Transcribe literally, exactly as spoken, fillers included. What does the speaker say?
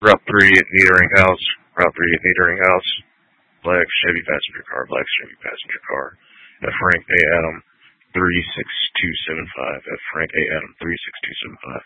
Route three at Metering House. Route three at Metering House. Black Chevy passenger car. Black Chevy passenger car. At Frank A. Adam three six two seven five. At Frank A. Adam three six two seven five.